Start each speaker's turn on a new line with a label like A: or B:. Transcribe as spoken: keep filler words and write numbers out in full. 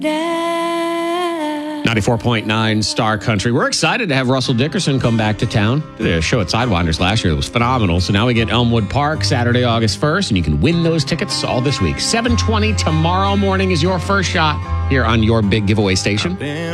A: ninety-four point nine Star Country. We're excited to have Russell Dickerson come back to town. Did a show at Sidewinders last year. It was phenomenal. So now we get Elmwood Park Saturday, August first, and you can win those tickets all this week. seven twenty tomorrow morning is your first shot here on your big giveaway station.